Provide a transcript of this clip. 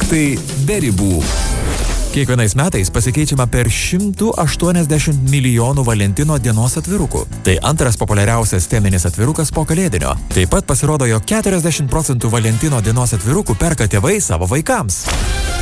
Faktai be ribų. Kiekvienais metais pasikeičiama per 180 milijonų Valentino dienos atvirukų. Tai antras populiariausias teminis atvirukas po kalėdinio. Taip pat pasirodo, jog 40% Valentino dienos atvirukų perka tėvai savo vaikams.